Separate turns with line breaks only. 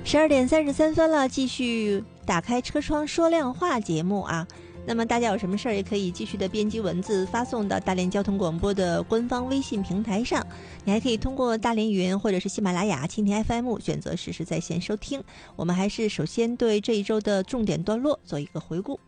12点33分了，继续打开车窗说亮话节目啊。那么大家有什么事儿也可以继续的编辑文字发送到大连交通广播的官方微信平台上，你还可以通过大连云或者是喜马拉雅、蜻蜓 FM 选择实时在线收听。我们还是首先对这一周的重点段落做一个回顾。